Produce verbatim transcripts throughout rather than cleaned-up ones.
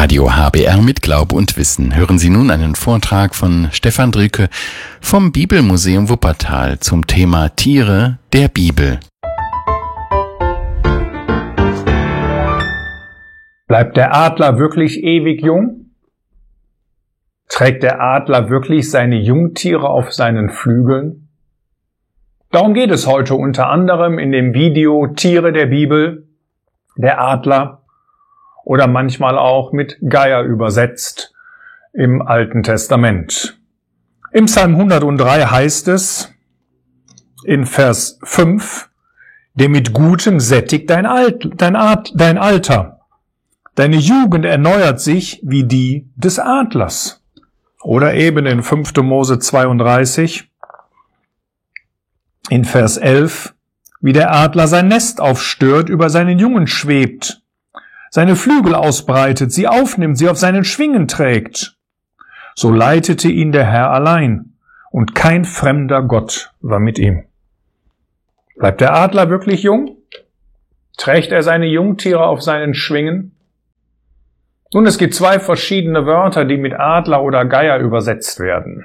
Radio H B R mit Glaube und Wissen. Hören Sie nun einen Vortrag von Stefan Drücke vom Bibelmuseum Wuppertal zum Thema Tiere der Bibel. Bleibt der Adler wirklich ewig jung? Trägt der Adler wirklich seine Jungtiere auf seinen Flügeln? Darum geht es heute unter anderem in dem Video Tiere der Bibel, der Adler, oder manchmal auch mit Geier übersetzt im Alten Testament. Im Psalm hundertdrei heißt es in Vers fünf, der mit Gutem sättigt dein, Alt, dein, Ad, dein Alter. Deine Jugend erneuert sich wie die des Adlers. Oder eben in fünfter Mose zweiunddreißig, in Vers elf, wie der Adler sein Nest aufstört, über seinen Jungen schwebt, seine Flügel ausbreitet, sie aufnimmt, sie auf seinen Schwingen trägt. So leitete ihn der Herr allein, und kein fremder Gott war mit ihm. Bleibt der Adler wirklich jung? Trägt er seine Jungtiere auf seinen Schwingen? Nun, es gibt zwei verschiedene Wörter, die mit Adler oder Geier übersetzt werden.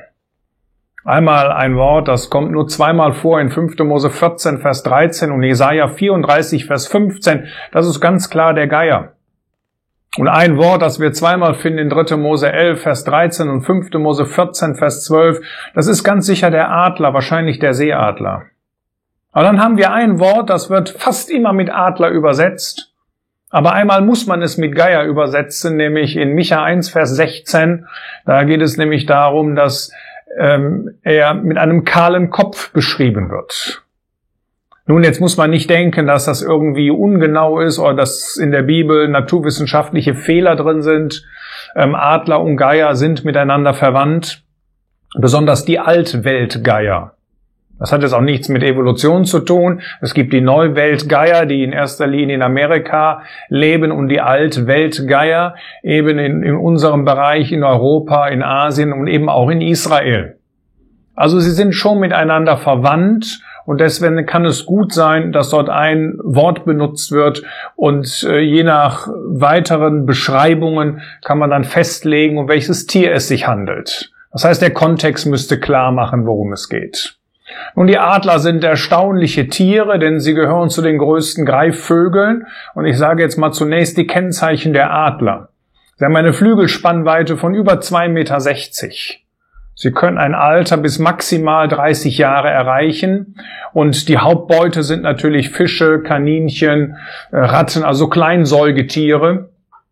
Einmal ein Wort, das kommt nur zweimal vor in fünfter Mose vierzehn, Vers dreizehn und Jesaja vierunddreißig, Vers fünfzehn. Das ist ganz klar der Geier. Und ein Wort, das wir zweimal finden in dritter Mose elf, Vers dreizehn und fünfter Mose vierzehn, Vers zwölf, das ist ganz sicher der Adler, wahrscheinlich der Seeadler. Aber dann haben wir ein Wort, das wird fast immer mit Adler übersetzt. Aber einmal muss man es mit Geier übersetzen, nämlich in Micha eins, Vers sechzehn. Da geht es nämlich darum, dass ähm, er mit einem kahlen Kopf beschrieben wird. Nun, jetzt muss man nicht denken, dass das irgendwie ungenau ist oder dass in der Bibel naturwissenschaftliche Fehler drin sind. Ähm, Adler und Geier sind miteinander verwandt, besonders die Altweltgeier. Das hat jetzt auch nichts mit Evolution zu tun. Es gibt die Neuweltgeier, die in erster Linie in Amerika leben, und die Altweltgeier eben in, in unserem Bereich in Europa, in Asien und eben auch in Israel. Also sie sind schon miteinander verwandt, und deswegen kann es gut sein, dass dort ein Wort benutzt wird, und äh, je nach weiteren Beschreibungen kann man dann festlegen, um welches Tier es sich handelt. Das heißt, der Kontext müsste klar machen, worum es geht. Nun, die Adler sind erstaunliche Tiere, denn sie gehören zu den größten Greifvögeln. Und ich sage jetzt mal zunächst die Kennzeichen der Adler. Sie haben eine Flügelspannweite von über zwei Komma sechzig Meter. Sie können ein Alter bis maximal dreißig Jahre erreichen. Und die Hauptbeute sind natürlich Fische, Kaninchen, Ratten, also Kleinsäugetiere.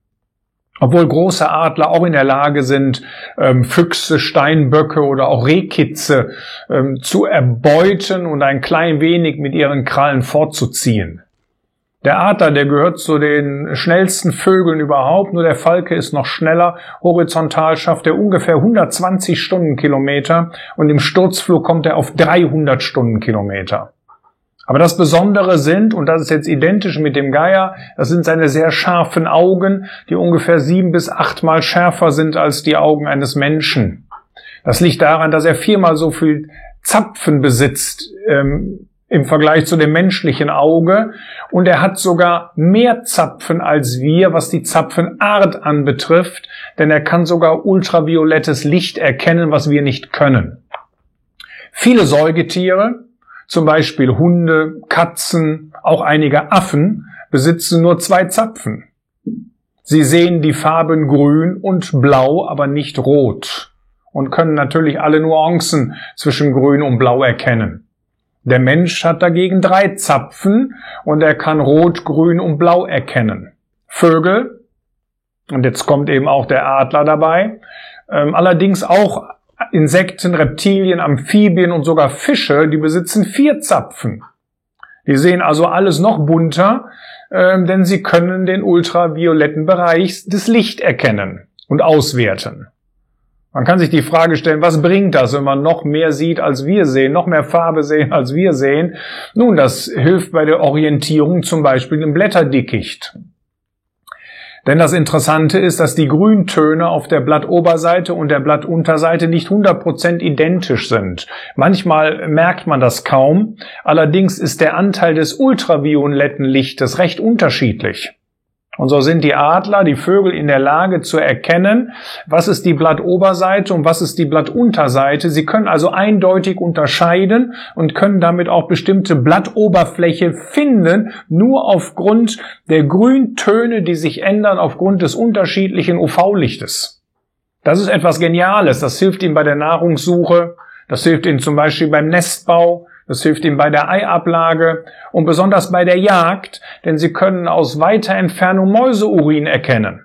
Obwohl große Adler auch in der Lage sind, ähm, Füchse, Steinböcke oder auch Rehkitze ähm, zu erbeuten und ein klein wenig mit ihren Krallen fortzuziehen. Der Adler, der gehört zu den schnellsten Vögeln überhaupt, nur der Falke ist noch schneller. Horizontal schafft er ungefähr hundertzwanzig Stundenkilometer und im Sturzflug kommt er auf dreihundert Stundenkilometer. Aber das Besondere sind, und das ist jetzt identisch mit dem Geier, das sind seine sehr scharfen Augen, die ungefähr sieben bis achtmal schärfer sind als die Augen eines Menschen. Das liegt daran, dass er viermal so viel Zapfen besitzt ähm, im Vergleich zu dem menschlichen Auge, und er hat sogar mehr Zapfen als wir, was die Zapfenart anbetrifft, denn er kann sogar ultraviolettes Licht erkennen, was wir nicht können. Viele Säugetiere, zum Beispiel Hunde, Katzen, auch einige Affen, besitzen nur zwei Zapfen. Sie sehen die Farben grün und blau, aber nicht rot, und können natürlich alle Nuancen zwischen grün und blau erkennen. Der Mensch hat dagegen drei Zapfen, und er kann rot, grün und blau erkennen. Vögel, und jetzt kommt eben auch der Adler dabei, ähm, allerdings auch Insekten, Reptilien, Amphibien und sogar Fische, die besitzen vier Zapfen. Die sehen also alles noch bunter, äh, denn sie können den ultravioletten Bereich des Lichts erkennen und auswerten. Man kann sich die Frage stellen, was bringt das, wenn man noch mehr sieht, als wir sehen, noch mehr Farbe sehen, als wir sehen? Nun, das hilft bei der Orientierung zum Beispiel im Blätterdickicht. Denn das Interessante ist, dass die Grüntöne auf der Blattoberseite und der Blattunterseite nicht hundert Prozent identisch sind. Manchmal merkt man das kaum. Allerdings ist der Anteil des ultravioletten Lichtes recht unterschiedlich. Und so sind die Adler, die Vögel in der Lage zu erkennen, was ist die Blattoberseite und was ist die Blattunterseite. Sie können also eindeutig unterscheiden und können damit auch bestimmte Blattoberfläche finden, nur aufgrund der Grüntöne, die sich ändern aufgrund des unterschiedlichen U V-Lichtes. Das ist etwas Geniales. Das hilft ihnen bei der Nahrungssuche, das hilft ihnen zum Beispiel beim Nestbau, das hilft ihnen bei der Eiablage und besonders bei der Jagd, denn sie können aus weiter Entfernung Mäuseurin erkennen.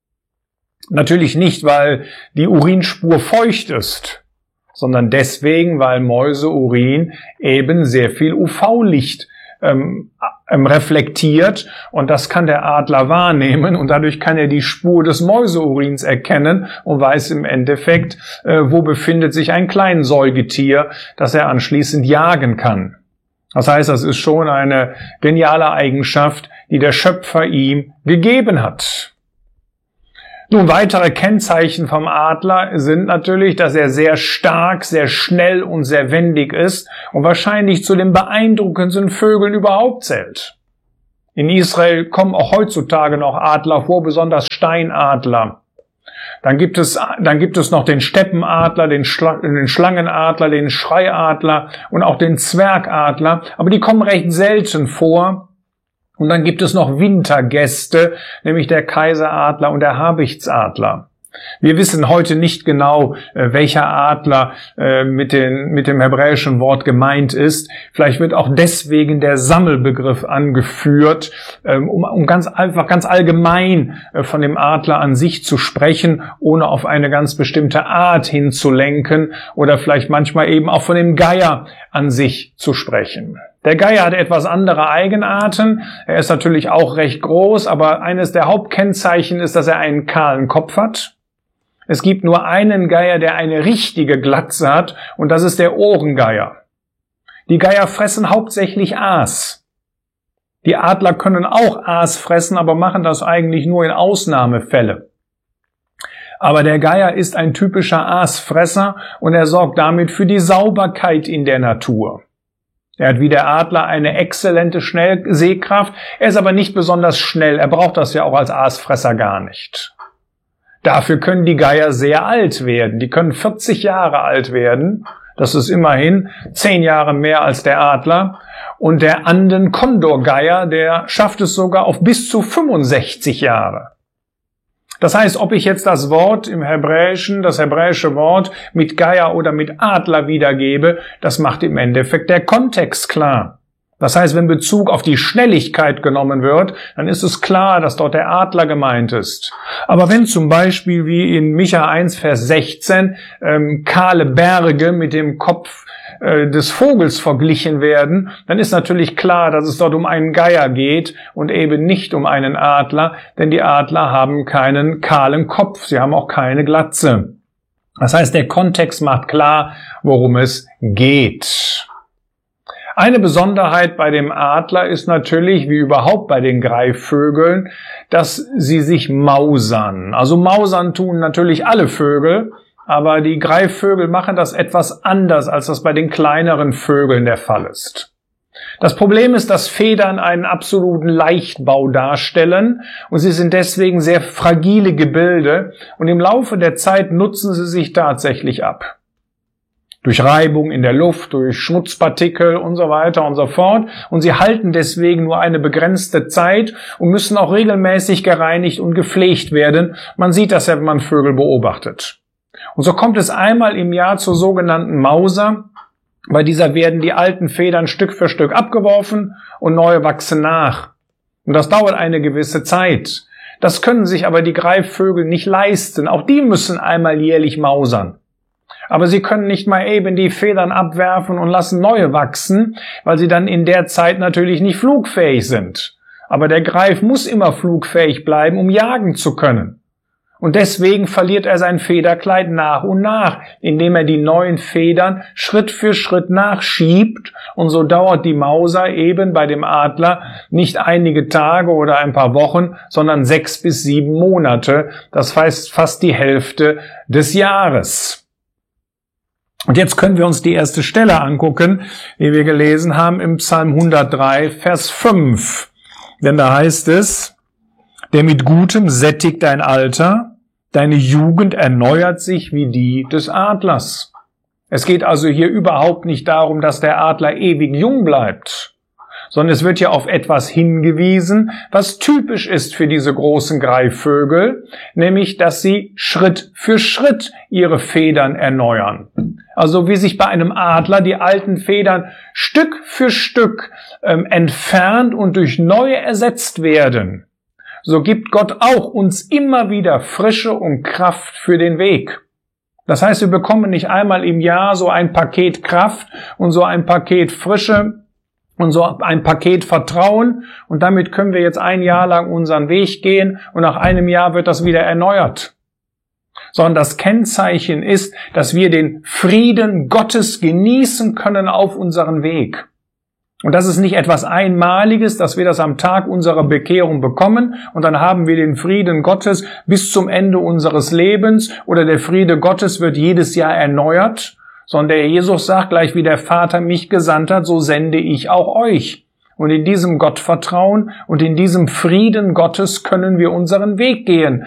Natürlich nicht, weil die Urinspur feucht ist, sondern deswegen, weil Mäuseurin eben sehr viel U V-Licht ähm, ähm, reflektiert und das kann der Adler wahrnehmen und dadurch kann er die Spur des Mäuseurins erkennen und weiß im Endeffekt, äh, wo befindet sich ein Kleinsäugetier, das er anschließend jagen kann. Das heißt, das ist schon eine geniale Eigenschaft, die der Schöpfer ihm gegeben hat. Nun, weitere Kennzeichen vom Adler sind natürlich, dass er sehr stark, sehr schnell und sehr wendig ist und wahrscheinlich zu den beeindruckendsten Vögeln überhaupt zählt. In Israel kommen auch heutzutage noch Adler vor, besonders Steinadler. Dann gibt es, dann gibt es noch den Steppenadler, den, Schla- den Schlangenadler, den Schreiadler und auch den Zwergadler, aber die kommen recht selten vor. Und dann gibt es noch Wintergäste, nämlich der Kaiseradler und der Habichtsadler. Wir wissen heute nicht genau, welcher Adler mit, den, mit dem hebräischen Wort gemeint ist. Vielleicht wird auch deswegen der Sammelbegriff angeführt, um, um ganz einfach, ganz allgemein von dem Adler an sich zu sprechen, ohne auf eine ganz bestimmte Art hinzulenken oder vielleicht manchmal eben auch von dem Geier an sich zu sprechen. Der Geier hat etwas andere Eigenarten. Er ist natürlich auch recht groß, aber eines der Hauptkennzeichen ist, dass er einen kahlen Kopf hat. Es gibt nur einen Geier, der eine richtige Glatze hat, und das ist der Ohrengeier. Die Geier fressen hauptsächlich Aas. Die Adler können auch Aas fressen, aber machen das eigentlich nur in Ausnahmefälle. Aber der Geier ist ein typischer Aasfresser und er sorgt damit für die Sauberkeit in der Natur. Er hat wie der Adler eine exzellente Schnellsehkraft, er ist aber nicht besonders schnell, er braucht das ja auch als Aasfresser gar nicht. Dafür können die Geier sehr alt werden, die können vierzig Jahre alt werden, das ist immerhin zehn Jahre mehr als der Adler, und der Anden-Kondorgeier, der schafft es sogar auf bis zu fünfundsechzig Jahre. Das heißt, ob ich jetzt das Wort im Hebräischen, das hebräische Wort mit Geier oder mit Adler wiedergebe, das macht im Endeffekt der Kontext klar. Das heißt, wenn Bezug auf die Schnelligkeit genommen wird, dann ist es klar, dass dort der Adler gemeint ist. Aber wenn zum Beispiel wie in Micha eins, Vers sechzehn ähm, kahle Berge mit dem Kopf äh, des Vogels verglichen werden, dann ist natürlich klar, dass es dort um einen Geier geht und eben nicht um einen Adler, denn die Adler haben keinen kahlen Kopf, sie haben auch keine Glatze. Das heißt, der Kontext macht klar, worum es geht. Eine Besonderheit bei dem Adler ist natürlich, wie überhaupt bei den Greifvögeln, dass sie sich mausern. Also mausern tun natürlich alle Vögel, aber die Greifvögel machen das etwas anders, als das bei den kleineren Vögeln der Fall ist. Das Problem ist, dass Federn einen absoluten Leichtbau darstellen und sie sind deswegen sehr fragile Gebilde und im Laufe der Zeit nutzen sie sich tatsächlich ab. Durch Reibung in der Luft, durch Schmutzpartikel und so weiter und so fort. Und sie halten deswegen nur eine begrenzte Zeit und müssen auch regelmäßig gereinigt und gepflegt werden. Man sieht das ja, wenn man Vögel beobachtet. Und so kommt es einmal im Jahr zur sogenannten Mauser. Bei dieser werden die alten Federn Stück für Stück abgeworfen und neue wachsen nach. Und das dauert eine gewisse Zeit. Das können sich aber die Greifvögel nicht leisten. Auch die müssen einmal jährlich mausern. Aber sie können nicht mal eben die Federn abwerfen und lassen neue wachsen, weil sie dann in der Zeit natürlich nicht flugfähig sind. Aber der Greif muss immer flugfähig bleiben, um jagen zu können. Und deswegen verliert er sein Federkleid nach und nach, indem er die neuen Federn Schritt für Schritt nachschiebt. Und so dauert die Mauser eben bei dem Adler nicht einige Tage oder ein paar Wochen, sondern sechs bis sieben Monate. Das heißt fast die Hälfte des Jahres. Und jetzt können wir uns die erste Stelle angucken, die wir gelesen haben im Psalm hundertdrei, Vers fünf. Denn da heißt es: Der mit Gutem sättigt dein Alter, deine Jugend erneuert sich wie die des Adlers. Es geht also hier überhaupt nicht darum, dass der Adler ewig jung bleibt, sondern es wird ja auf etwas hingewiesen, was typisch ist für diese großen Greifvögel, nämlich, dass sie Schritt für Schritt ihre Federn erneuern. Also wie sich bei einem Adler die alten Federn Stück für Stück ähm, entfernt und durch neue ersetzt werden, so gibt Gott auch uns immer wieder Frische und Kraft für den Weg. Das heißt, wir bekommen nicht einmal im Jahr so ein Paket Kraft und so ein Paket Frische und so ein Paket Vertrauen und damit können wir jetzt ein Jahr lang unseren Weg gehen und nach einem Jahr wird das wieder erneuert. Sondern das Kennzeichen ist, dass wir den Frieden Gottes genießen können auf unseren Weg. Und das ist nicht etwas Einmaliges, dass wir das am Tag unserer Bekehrung bekommen und dann haben wir den Frieden Gottes bis zum Ende unseres Lebens oder der Friede Gottes wird jedes Jahr erneuert, sondern der Jesus sagt, gleich wie der Vater mich gesandt hat, so sende ich auch euch. Und in diesem Gottvertrauen und in diesem Frieden Gottes können wir unseren Weg gehen.